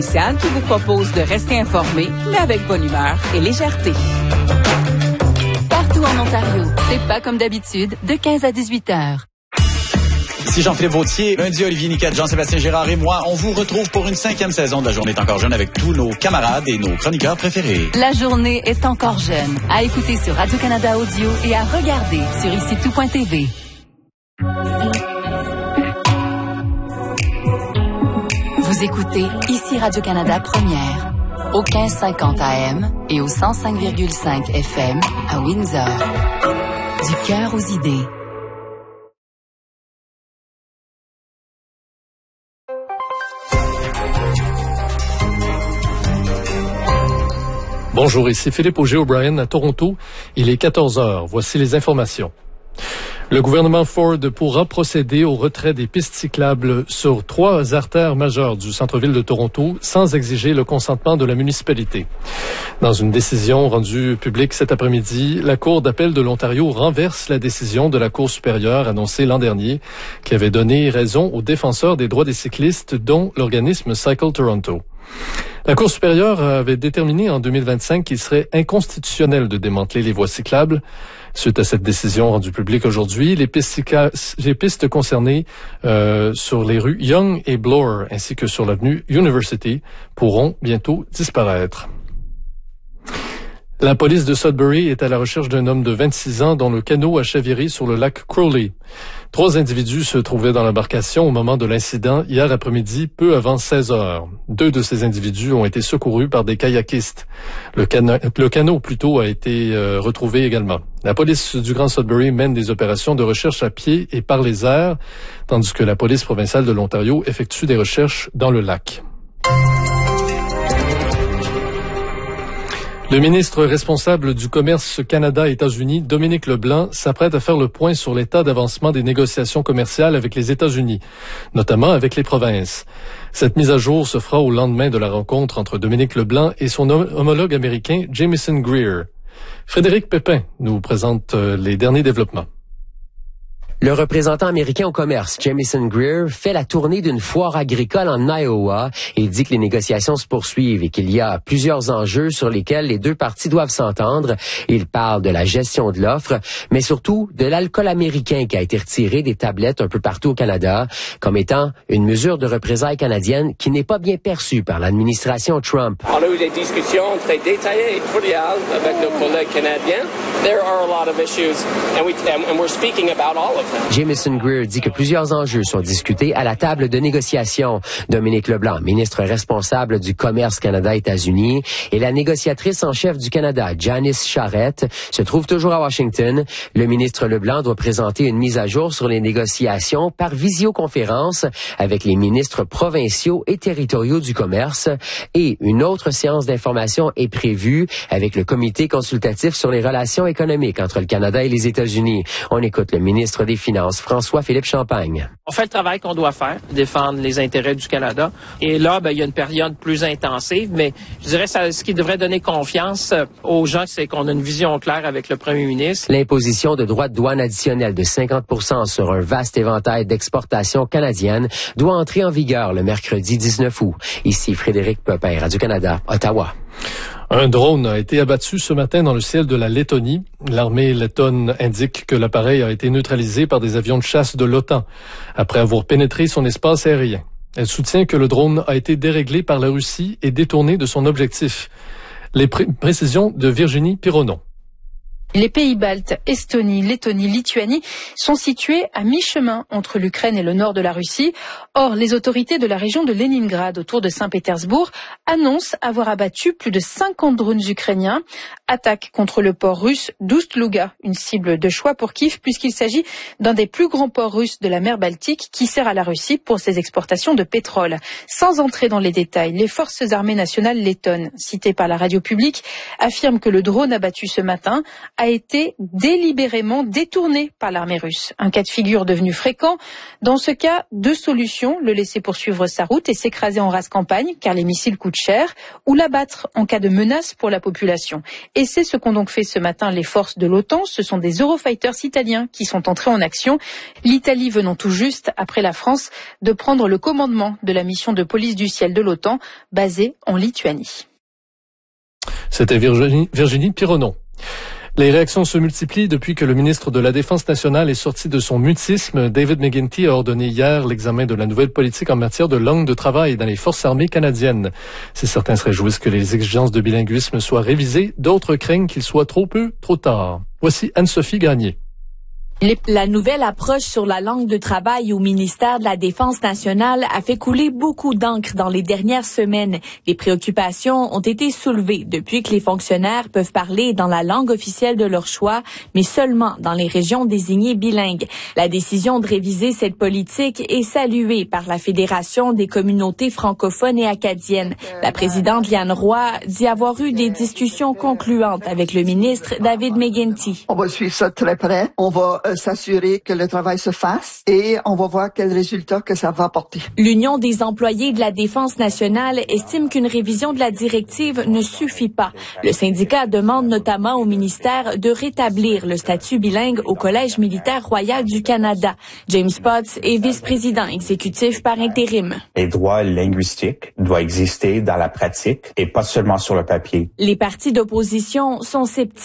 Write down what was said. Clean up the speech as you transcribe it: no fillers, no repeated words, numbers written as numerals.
Qui vous propose de rester informé, mais avec bonne humeur et légèreté. Partout en Ontario, c'est pas comme d'habitude, de 15 à 18 heures. Ici Jean-Philippe Vautier, lundi Olivier Niquette, Jean-Sébastien Gérard et moi, on vous retrouve pour une 5e saison de La Journée est encore jeune avec tous nos camarades et nos chroniqueurs préférés. La Journée est encore jeune, à écouter sur Radio-Canada Audio et à regarder sur ici-tout.tv. Vous écoutez ici Radio-Canada Première, au 1550 AM et au 105,5 FM à Windsor. Du cœur aux idées. Bonjour, ici Philippe Auger-O'Brien à Toronto. Il est 14 heures. Voici les informations. Le gouvernement Ford pourra procéder au retrait des pistes cyclables sur 3 artères majeures du centre-ville de Toronto sans exiger le consentement de la municipalité. Dans une décision rendue publique cet après-midi, la Cour d'appel de l'Ontario renverse la décision de la Cour supérieure annoncée l'an dernier qui avait donné raison aux défenseurs des droits des cyclistes, dont l'organisme Cycle Toronto. La Cour supérieure avait déterminé en 2025 qu'il serait inconstitutionnel de démanteler les voies cyclables. Suite à cette décision rendue publique aujourd'hui, les pistes concernées sur les rues Yonge et Bloor ainsi que sur l'avenue University pourront bientôt disparaître. La police de Sudbury est à la recherche d'un homme de 26 ans dont le canot a chaviré sur le lac Crowley. 3 individus se trouvaient dans l'embarcation au moment de l'incident hier après-midi, peu avant 16 heures. 2 de ces individus ont été secourus par des kayakistes. Le canot plutôt a été retrouvé également. La police du Grand Sudbury mène des opérations de recherche à pied et par les airs, tandis que la police provinciale de l'Ontario effectue des recherches dans le lac. Le ministre responsable du commerce Canada-États-Unis, Dominique Leblanc, s'apprête à faire le point sur l'état d'avancement des négociations commerciales avec les États-Unis, notamment avec les provinces. Cette mise à jour se fera au lendemain de la rencontre entre Dominique Leblanc et son homologue américain, Jamieson Greer. Frédéric Pépin nous présente les derniers développements. Le représentant américain au commerce, Jamieson Greer, fait la tournée d'une foire agricole en Iowa et dit que les négociations se poursuivent et qu'il y a plusieurs enjeux sur lesquels les deux parties doivent s'entendre. Il parle de la gestion de l'offre, mais surtout de l'alcool américain qui a été retiré des tablettes un peu partout au Canada, comme étant une mesure de représailles canadienne qui n'est pas bien perçue par l'administration Trump. On a eu des discussions très détaillées et cordiales avec nos collègues canadiens. There are a lot of issues and we're speaking about all of them. Jamieson Greer dit que plusieurs enjeux sont discutés à la table de négociation. Dominique Leblanc, ministre responsable du commerce Canada-États-Unis, et la négociatrice en chef du Canada, Janice Charette, se trouvent toujours à Washington. Le ministre Leblanc doit présenter une mise à jour sur les négociations par visioconférence avec les ministres provinciaux et territoriaux du commerce. Et une autre séance d'information est prévue avec le comité consultatif sur les relations économiques entre le Canada et les États-Unis. On écoute le ministre des Finances, François-Philippe Champagne. On fait le travail qu'on doit faire, défendre les intérêts du Canada. Et là, il y a une période plus intensive, mais je dirais ce qui devrait donner confiance aux gens, c'est qu'on a une vision claire avec le premier ministre. L'imposition de droits de douane additionnels de 50% sur un vaste éventail d'exportations canadiennes doit entrer en vigueur le mercredi 19 août. Ici Frédéric Pépin, Radio-Canada, Ottawa. Un drone a été abattu ce matin dans le ciel de la Lettonie. L'armée lettonne indique que l'appareil a été neutralisé par des avions de chasse de l'OTAN après avoir pénétré son espace aérien. Elle soutient que le drone a été déréglé par la Russie et détourné de son objectif. Les précisions de Virginie Pironon. Les pays baltes, Estonie, Lettonie, Lituanie, sont situés à mi-chemin entre l'Ukraine et le nord de la Russie. Or, les autorités de la région de Leningrad, autour de Saint-Pétersbourg, annoncent avoir abattu plus de 50 drones ukrainiens. Attaque contre le port russe d'Oust-Louga, une cible de choix pour Kiev, puisqu'il s'agit d'un des plus grands ports russes de la mer Baltique qui sert à la Russie pour ses exportations de pétrole. Sans entrer dans les détails, les forces armées nationales lettonnes, citées par la radio publique, affirment que le drone abattu ce matin a été délibérément détourné par l'armée russe. Un cas de figure devenu fréquent. Dans ce cas, deux solutions, le laisser poursuivre sa route et s'écraser en rase campagne, car les missiles coûtent cher, ou l'abattre en cas de menace pour la population. Et c'est ce qu'ont donc fait ce matin les forces de l'OTAN. Ce sont des Eurofighters italiens qui sont entrés en action. L'Italie venant tout juste, après la France, de prendre le commandement de la mission de police du ciel de l'OTAN, basée en Lituanie. C'était Virginie Pironon. Les réactions se multiplient depuis que le ministre de la Défense nationale est sorti de son mutisme. David McGuinty a ordonné hier l'examen de la nouvelle politique en matière de langue de travail dans les forces armées canadiennes. Si certains se réjouissent que les exigences de bilinguisme soient révisées, d'autres craignent qu'il soit trop peu, trop tard. Voici Anne-Sophie Gagné. La nouvelle approche sur la langue de travail au ministère de la Défense nationale a fait couler beaucoup d'encre dans les dernières semaines. Les préoccupations ont été soulevées depuis que les fonctionnaires peuvent parler dans la langue officielle de leur choix, mais seulement dans les régions désignées bilingues. La décision de réviser cette politique est saluée par la Fédération des communautés francophones et acadiennes. La présidente Liane Roy dit avoir eu des discussions concluantes avec le ministre David McGuinty. On va suivre ça de très près. On va s'assurer que le travail se fasse et on va voir quels résultats que ça va apporter. L'Union des employés de la Défense nationale estime qu'une révision de la directive ne suffit pas. Le syndicat demande notamment au ministère de rétablir le statut bilingue au Collège militaire royal du Canada. James Potts est vice-président exécutif par intérim. Les droits linguistiques doivent exister dans la pratique et pas seulement sur le papier. Les partis d'opposition sont sceptiques.